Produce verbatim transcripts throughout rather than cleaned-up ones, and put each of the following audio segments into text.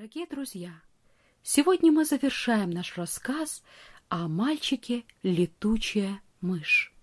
Дорогие друзья, сегодня мы завершаем наш рассказ о мальчике «Летучая мышь».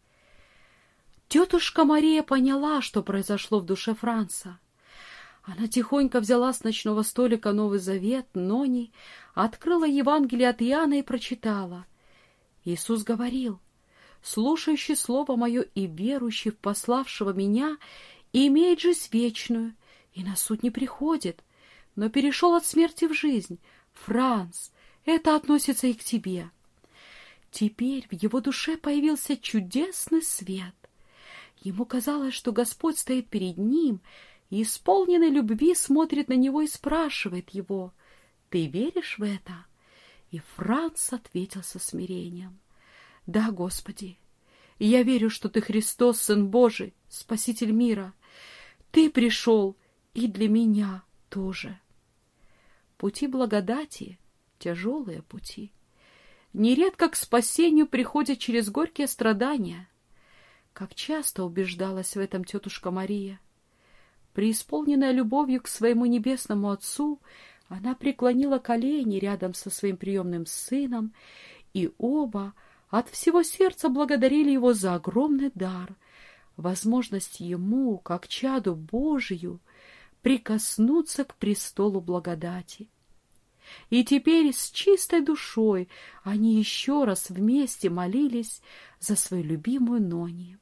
Тетушка Мария поняла, что произошло в душе Франца. Она тихонько взяла с ночного столика Новый Завет, Нони, открыла Евангелие от Иоанна и прочитала. Иисус говорил: «Слушающий слово мое и верующий в пославшего меня имеет жизнь вечную, и на суд не приходит, но перешел от смерти в жизнь. Франц, это относится и к тебе». Теперь в его душе появился чудесный свет. Ему казалось, что Господь стоит перед ним и, исполненный любви, смотрит на него и спрашивает его: «Ты веришь в это?» И Франц ответил со смирением: «Да, Господи, я верю, что Ты Христос, Сын Божий, Спаситель мира. Ты пришел и для меня тоже». Пути благодати — тяжелые пути. Нередко к спасению приходят через горькие страдания. Как часто убеждалась в этом тетушка Мария. Преисполненная любовью к своему небесному Отцу, она преклонила колени рядом со своим приемным сыном, и оба от всего сердца благодарили его за огромный дар, возможность ему, как чаду Божию, прикоснуться к престолу благодати. И теперь с чистой душой они еще раз вместе молились за свою любимую Нони.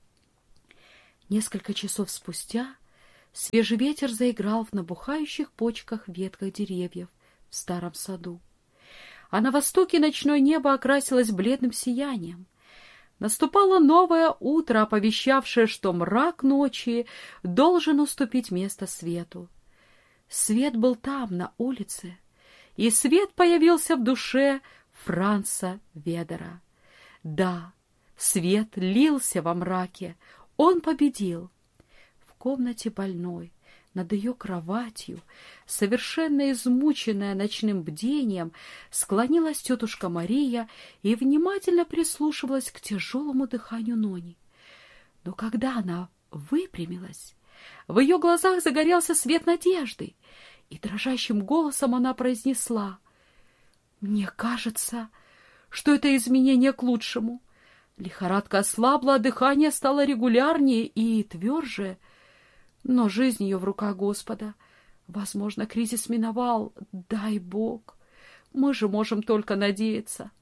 Несколько часов спустя свежий ветер заиграл в набухающих почках ветках деревьев в старом саду, а на востоке ночное небо окрасилось бледным сиянием. Наступало новое утро, оповещавшее, что мрак ночи должен уступить место свету. Свет был там, на улице, и свет появился в душе Франца Ведера. Да, свет лился во мраке, он победил. В комнате больной, над ее кроватью, совершенно измученная ночным бдением, склонилась тетушка Мария и внимательно прислушивалась к тяжелому дыханию Нони. Но когда она выпрямилась, в ее глазах загорелся свет надежды, и дрожащим голосом она произнесла: «Мне кажется, что это изменение к лучшему». Лихорадка ослабла, а дыхание стало регулярнее и тверже. Но жизнь ее в руках Господа. Возможно, кризис миновал. Дай Бог. Мы же можем только надеяться.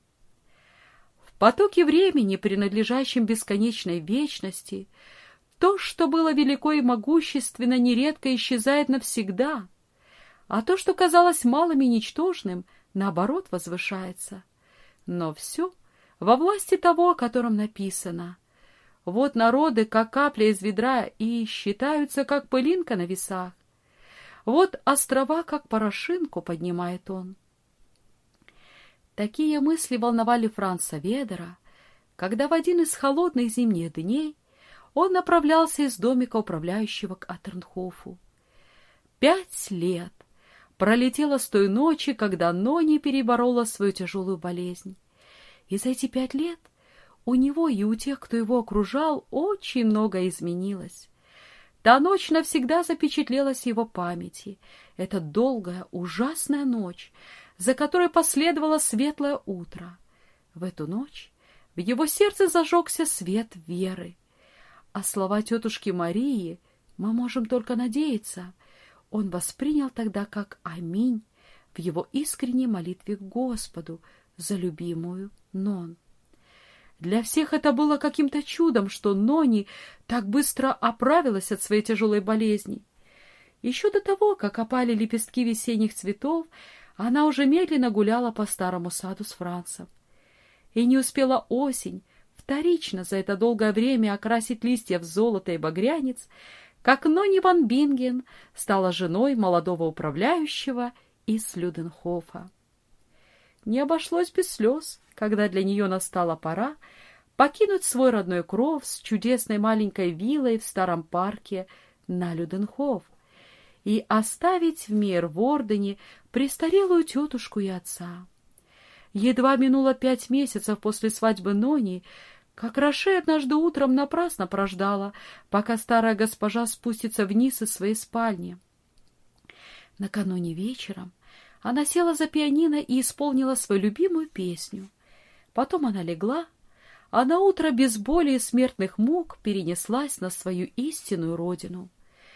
В потоке времени, принадлежащем бесконечной вечности, то, что было велико и могущественно, нередко исчезает навсегда, а то, что казалось малым и ничтожным, наоборот, возвышается. Но все во власти того, о котором написано: «Вот народы, как капля из ведра, и считаются, как пылинка на весах. Вот острова, как порошинку поднимает он». Такие мысли волновали Франца Ведера, когда в один из холодных зимних дней он направлялся из домика управляющего к Атернхофу. Пять лет пролетело с той ночи, когда Нони переборола свою тяжелую болезнь. И за эти пять лет у него и у тех, кто его окружал, очень многое изменилось. Та ночь навсегда запечатлелась в его памяти. Это долгая, ужасная ночь, за которой последовало светлое утро. В эту ночь в его сердце зажегся свет веры. А слова тетушки Марии, мы можем только надеяться, он воспринял тогда как аминь в его искренней молитве к Господу за любимую Нон. Для всех это было каким-то чудом, что Нони так быстро оправилась от своей тяжелой болезни. Еще до того, как опали лепестки весенних цветов, она уже медленно гуляла по старому саду с Францем. И не успела осень вторично за это долгое время окрасить листья в золото и багрянец, как Нони ван Бинген стала женой молодого управляющего из Люденхофа. Не обошлось без слез, когда для нее настала пора покинуть свой родной кров с чудесной маленькой виллой в старом парке на Люденхоф и оставить в Мейервордене престарелую тетушку и отца. Едва минуло пять месяцев после свадьбы Нони, как Роше однажды утром напрасно прождала, пока старая госпожа спустится вниз из своей спальни. Накануне вечером она села за пианино и исполнила свою любимую песню. Потом она легла, а наутро без боли и смертных мук перенеслась на свою истинную родину.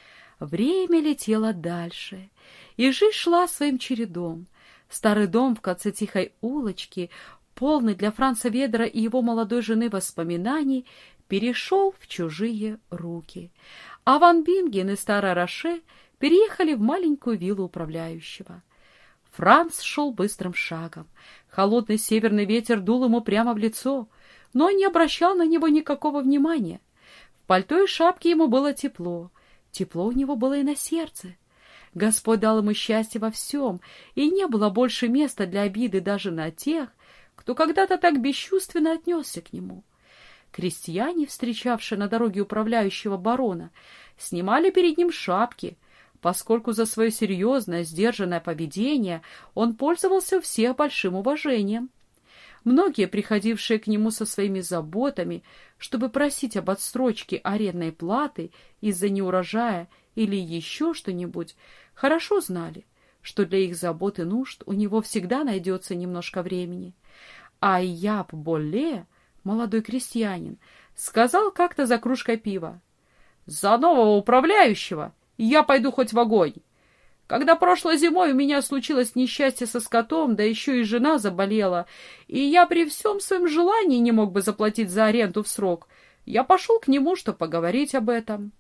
Время летело дальше, и жизнь шла своим чередом. Старый дом в конце тихой улочки, полный для Франца Ведера и его молодой жены воспоминаний, перешел в чужие руки. А Ван Бинген и старая Роше переехали в маленькую виллу управляющего. Франц шел быстрым шагом. Холодный северный ветер дул ему прямо в лицо, но не обращал на него никакого внимания. В пальто и шапке ему было тепло. Тепло у него было и на сердце. Господь дал ему счастье во всем, и не было больше места для обиды даже на тех, кто когда-то так бесчувственно отнесся к нему. Крестьяне, встречавшие на дороге управляющего барона, снимали перед ним шапки, поскольку за свое серьезное, сдержанное поведение он пользовался у всех большим уважением. Многие, приходившие к нему со своими заботами, чтобы просить об отсрочке арендной платы из-за неурожая или еще что-нибудь, хорошо знали, что для их забот и нужд у него всегда найдется немножко времени. А Яб Болле, молодой крестьянин, сказал как-то за кружкой пива: «За нового управляющего я пойду хоть в огонь. Когда прошлой зимой у меня случилось несчастье со скотом, да еще и жена заболела, и я при всем своем желании не мог бы заплатить за аренду в срок, я пошел к нему, чтобы поговорить об этом.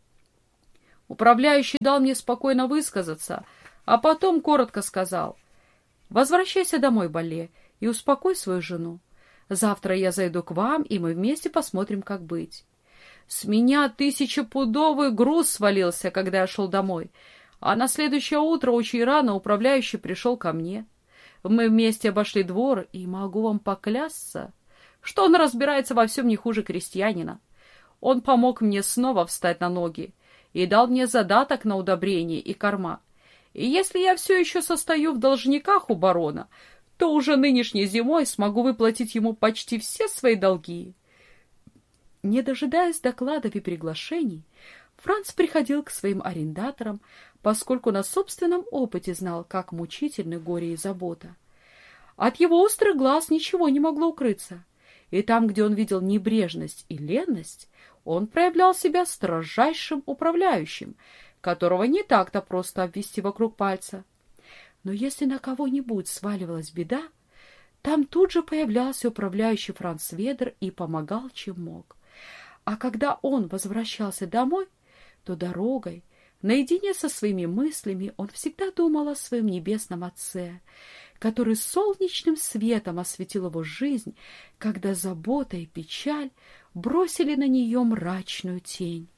Управляющий дал мне спокойно высказаться, а потом коротко сказал: «Возвращайся домой, Болле, и успокой свою жену. Завтра я зайду к вам, и мы вместе посмотрим, как быть». С меня тысячепудовый груз свалился, когда я шел домой, а на следующее утро очень рано управляющий пришел ко мне. Мы вместе обошли двор, и могу вам поклясться, что он разбирается во всем не хуже крестьянина. Он помог мне снова встать на ноги и дал мне задаток на удобрение и корма. И если я все еще состою в должниках у барона, то уже нынешней зимой смогу выплатить ему почти все свои долги. Не дожидаясь докладов и приглашений, Франц приходил к своим арендаторам, поскольку на собственном опыте знал, как мучительны горе и забота. От его острых глаз ничего не могло укрыться, и там, где он видел небрежность и ленность, он проявлял себя строжайшим управляющим, которого не так-то просто обвести вокруг пальца. Но если на кого-нибудь сваливалась беда, там тут же появлялся управляющий Франц Ведер и помогал, чем мог. А когда он возвращался домой, то дорогой, наедине со своими мыслями, он всегда думал о своем небесном Отце, который солнечным светом осветил его жизнь, когда забота и печаль бросили на нее мрачную тень.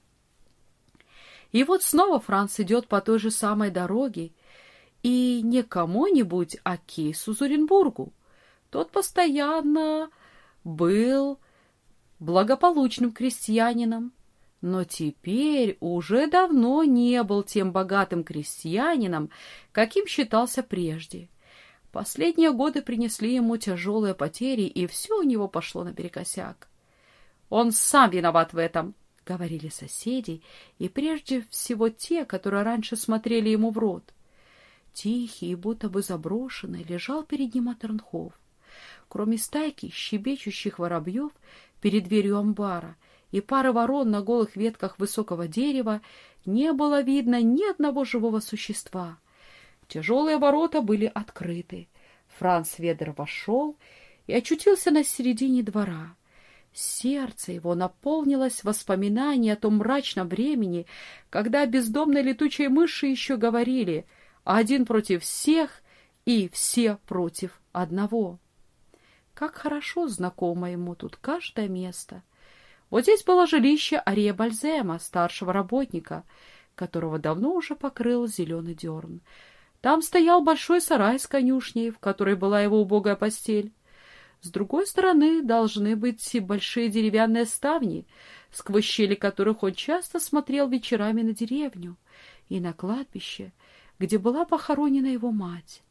И вот снова Франц идет по той же самой дороге, и не кому-нибудь, а Кейсу Зуренбургу. Тот постоянно был благополучным крестьянином, но теперь уже давно не был тем богатым крестьянином, каким считался прежде. Последние годы принесли ему тяжелые потери, и все у него пошло наперекосяк. «Он сам виноват в этом», — говорили соседи, и прежде всего те, которые раньше смотрели ему в рот. Тихий и будто бы заброшенный лежал перед ним Атернхоф. Кроме стайки щебечущих воробьев перед дверью амбара и пары ворон на голых ветках высокого дерева, не было видно ни одного живого существа. Тяжелые ворота были открыты. Франц Ведер вошел и очутился на середине двора. Сердце его наполнилось воспоминанием о том мрачном времени, когда бездомные летучие мыши еще говорили «один против всех» и «все против одного». Как хорошо знакомо ему тут каждое место. Вот здесь было жилище Арье Бальзема, старшего работника, которого давно уже покрыл зеленый дерн. Там стоял большой сарай с конюшней, в которой была его убогая постель. С другой стороны должны быть большие деревянные ставни, сквозь щели которых он часто смотрел вечерами на деревню и на кладбище, где была похоронена его мать.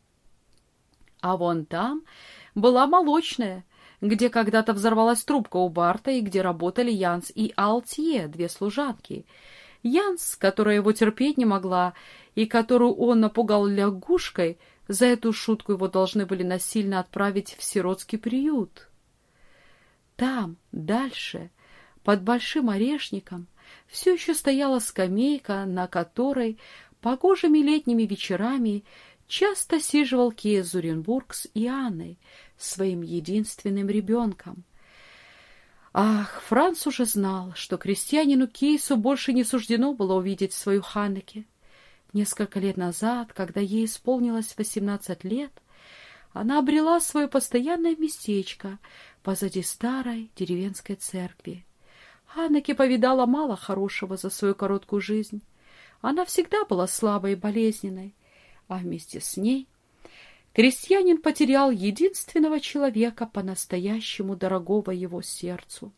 А вон там была молочная, где когда-то взорвалась трубка у Барта и где работали Янс и Алтье, две служанки. Янс, которая его терпеть не могла и которую он напугал лягушкой, за эту шутку его должны были насильно отправить в сиротский приют. Там, дальше, под большим орешником, все еще стояла скамейка, на которой погожими летними вечерами часто сиживал Кейс Зуренбург с Иоанной, своим единственным ребенком. Ах, Франц уже знал, что крестьянину Кейсу больше не суждено было увидеть свою Ханнеке. Несколько лет назад, когда ей исполнилось восемнадцать лет, она обрела свое постоянное местечко позади старой деревенской церкви. Ханнеке повидала мало хорошего за свою короткую жизнь. Она всегда была слабой и болезненной, а вместе с ней крестьянин потерял единственного человека, по-настоящему дорогого его сердцу.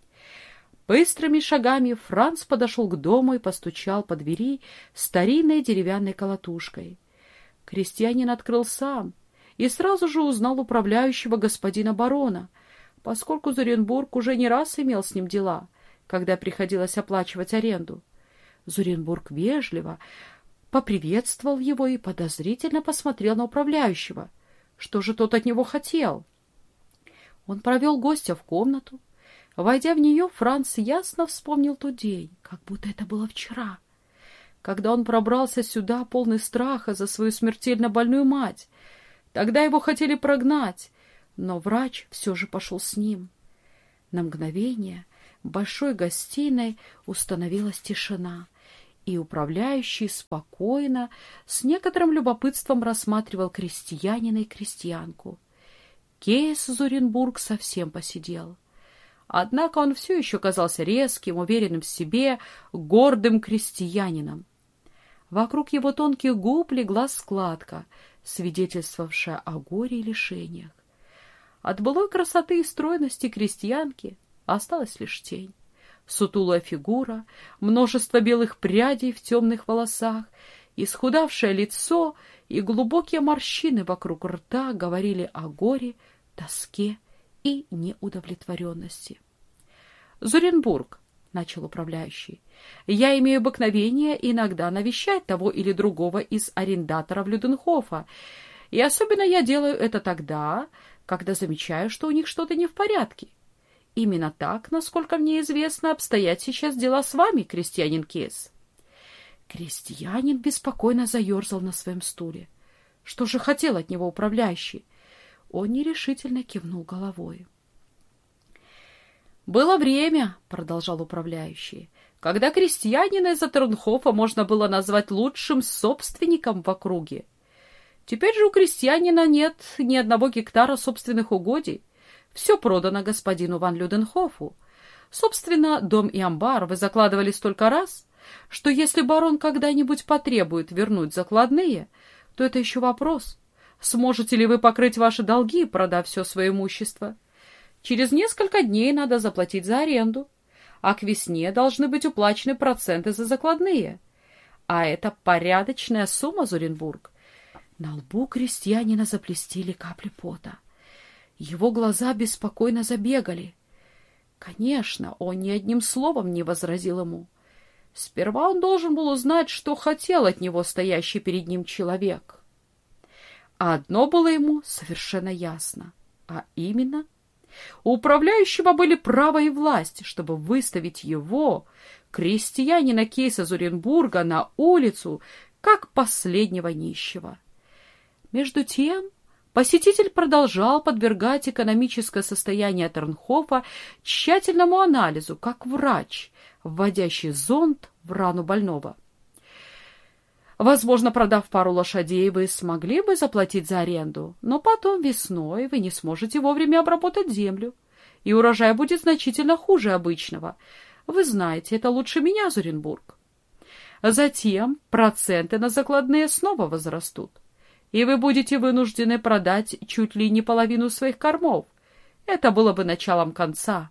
Быстрыми шагами Франц подошел к дому и постучал по двери старинной деревянной колотушкой. Крестьянин открыл сам и сразу же узнал управляющего господина барона, поскольку Зуренбург уже не раз имел с ним дела, когда приходилось оплачивать аренду. Зуренбург вежливо поприветствовал его и подозрительно посмотрел на управляющего. Что же тот от него хотел? Он провел гостя в комнату. Войдя в нее, Франц ясно вспомнил тот день, как будто это было вчера, когда он пробрался сюда, полный страха за свою смертельно больную мать. Тогда его хотели прогнать, но врач все же пошел с ним. На мгновение в большой гостиной установилась тишина, и управляющий спокойно, с некоторым любопытством рассматривал крестьянина и крестьянку. Кейс Зуренбург совсем посидел. Однако он все еще казался резким, уверенным в себе, гордым крестьянином. Вокруг его тонких губ легла складка, свидетельствовавшая о горе и лишениях. От былой красоты и стройности крестьянки осталась лишь тень. Сутулая фигура, множество белых прядей в темных волосах, исхудавшее лицо и глубокие морщины вокруг рта говорили о горе, тоске и неудовлетворенности. «Зуренбург», — начал управляющий, — «я имею обыкновение иногда навещать того или другого из арендаторов Люденхофа, и особенно я делаю это тогда, когда замечаю, что у них что-то не в порядке. Именно так, насколько мне известно, обстоят сейчас дела с вами, крестьянин Кейс». Крестьянин беспокойно заерзал на своем стуле. Что же хотел от него управляющий? Он нерешительно кивнул головой. «Было время, — продолжал управляющий, — когда крестьянина из Атернхофа можно было назвать лучшим собственником в округе. Теперь же у крестьянина нет ни одного гектара собственных угодий. Все продано господину ван Люденхофу. Собственно, дом и амбар вы закладывали столько раз, что если барон когда-нибудь потребует вернуть закладные, то это еще вопрос, сможете ли вы покрыть ваши долги, продав все свое имущество. Через несколько дней надо заплатить за аренду, а к весне должны быть уплачены проценты за закладные. А это порядочная сумма, Зуренбург. На лбу крестьянина заблестели капли пота. Его глаза беспокойно забегали. Конечно, он ни одним словом не возразил ему. Сперва он должен был узнать, что хотел от него стоящий перед ним человек. А одно было ему совершенно ясно, а именно, у управляющего были право и власть, чтобы выставить его, крестьянина Кейса Зуренбурга, на улицу, как последнего нищего. Между тем посетитель продолжал подвергать экономическое состояние Атернхофа тщательному анализу, как врач, вводящий зонд в рану больного. Возможно, продав пару лошадей, вы смогли бы заплатить за аренду, но потом весной вы не сможете вовремя обработать землю, и урожай будет значительно хуже обычного. Вы знаете, это лучше меня, Зуренбург. Затем проценты на закладные снова возрастут, и вы будете вынуждены продать чуть ли не половину своих кормов. Это было бы началом конца.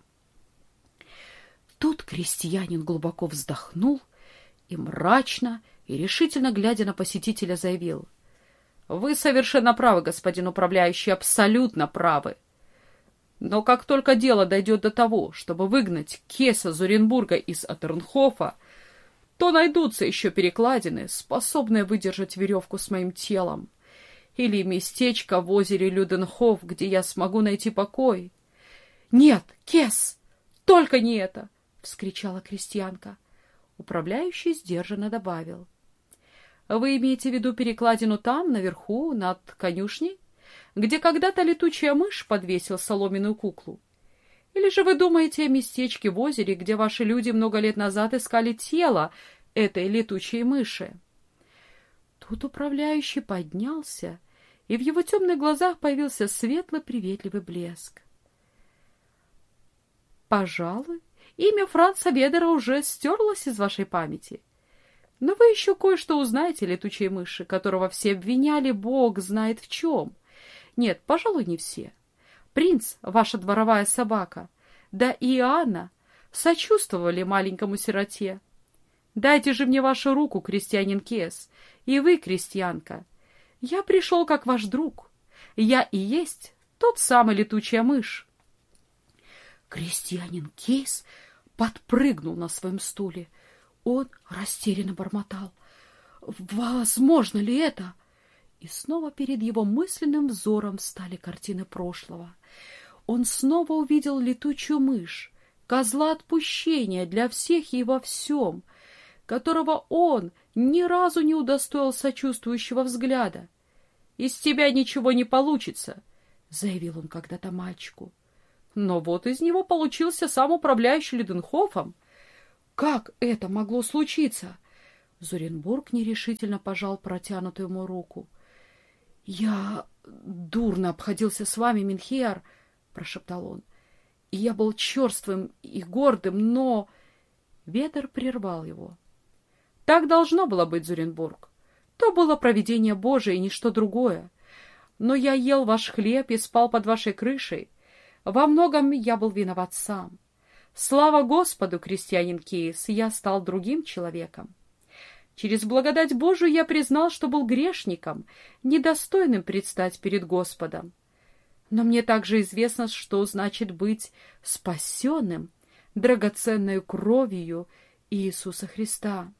Тут крестьянин глубоко вздохнул и мрачно и решительно, глядя на посетителя, заявил: «Вы совершенно правы, господин управляющий, абсолютно правы. Но как только дело дойдет до того, чтобы выгнать Кейса Зуренбурга из Атернхофа, то найдутся еще перекладины, способные выдержать веревку с моим телом. Или местечко в озере Люденхоф, где я смогу найти покой. — Нет, Кес, только не это! — вскричала крестьянка. Управляющий сдержанно добавил. — Вы имеете в виду перекладину там, наверху, над конюшней, где когда-то летучая мышь подвесила соломенную куклу? Или же вы думаете о местечке в озере, где ваши люди много лет назад искали тело этой летучей мыши? Тут управляющий поднялся, и в его темных глазах появился светлый приветливый блеск. — Пожалуй, имя Франца Ведера уже стерлось из вашей памяти. Но вы еще кое-что узнаете, летучей мыши, которого все обвиняли, бог знает в чем. Нет, пожалуй, не все. Принц, ваша дворовая собака, да и Иоанна сочувствовали маленькому сироте. Дайте же мне вашу руку, крестьянин Кес, и вы, крестьянка. Я пришел как ваш друг. Я и есть тот самый летучая мышь. Крестьянин Кейс подпрыгнул на своем стуле. Он растерянно бормотал. «Возможно ли это?» И снова перед его мысленным взором встали картины прошлого. Он снова увидел летучую мышь, козла отпущения для всех и во всем, которого он ни разу не удостоил сочувствующего взгляда. «Из тебя ничего не получится», — заявил он когда-то мальчику. Но вот из него получился сам управляющий Люденхофом. Как это могло случиться? Зуренбург нерешительно пожал протянутую ему руку. — Я дурно обходился с вами, Минхеар, — прошептал он. — И я был черствым и гордым, но... Ветер прервал его. — Так должно было быть, Зуренбург. То было провидение Божие и ничто другое. Но я ел ваш хлеб и спал под вашей крышей. Во многом я был виноват сам. Слава Господу, крестьянин Кейс, я стал другим человеком. Через благодать Божию я признал, что был грешником, недостойным предстать перед Господом. Но мне также известно, что значит быть спасенным драгоценной кровью Иисуса Христа.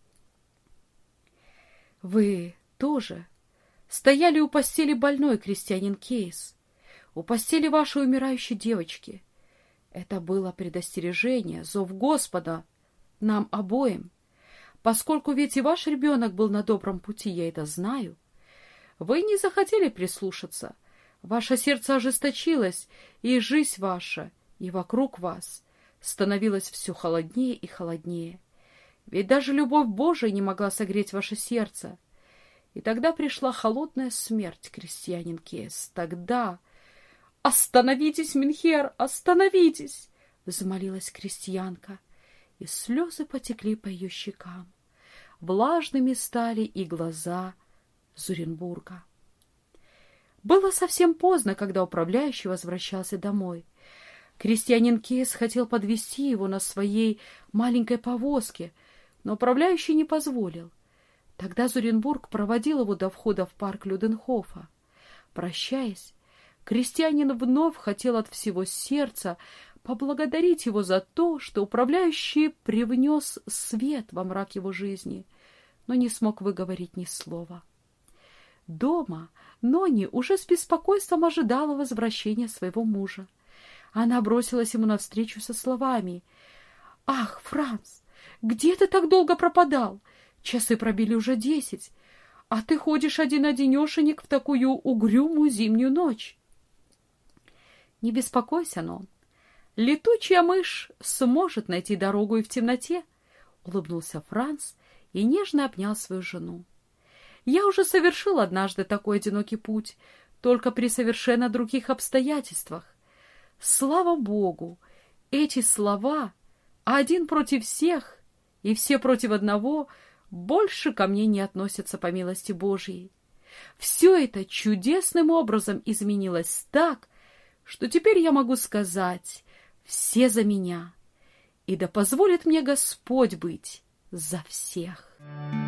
Вы тоже стояли у постели больной, крестьянин Кейс, у постели вашей умирающей девочки. Это было предостережение, зов Господа нам обоим. Поскольку ведь и ваш ребенок был на добром пути, я это знаю. Вы не захотели прислушаться. Ваше сердце ожесточилось, и жизнь ваша, и вокруг вас становилась все холоднее и холоднее. Ведь даже любовь Божия не могла согреть ваше сердце. И тогда пришла холодная смерть, крестьянин Кейс. Тогда... «Остановитесь, Минхеар, остановитесь!» — взмолилась крестьянка, и слезы потекли по ее щекам. Влажными стали и глаза Зуренбурга. Было совсем поздно, когда управляющий возвращался домой. Крестьянин Кейс хотел подвезти его на своей маленькой повозке, но управляющий не позволил. Тогда Зуренбург проводил его до входа в парк Люденхофа. Прощаясь, крестьянин вновь хотел от всего сердца поблагодарить его за то, что управляющий привнес свет во мрак его жизни, но не смог выговорить ни слова. Дома Нони уже с беспокойством ожидала возвращения своего мужа. Она бросилась ему навстречу со словами: «Ах, Франц, где ты так долго пропадал? Часы пробили уже десять, а ты ходишь один-одинешенек в такую угрюмую зимнюю ночь». «Не беспокойся, Нон. Летучая мышь сможет найти дорогу и в темноте», — улыбнулся Франц и нежно обнял свою жену. «Я уже совершил однажды такой одинокий путь, только при совершенно других обстоятельствах. Слава Богу, эти слова «один против всех» и «все против одного» больше ко мне не относятся по милости Божьей. Все это чудесным образом изменилось так, что теперь я могу сказать: все за меня, и да позволит мне Господь быть за всех».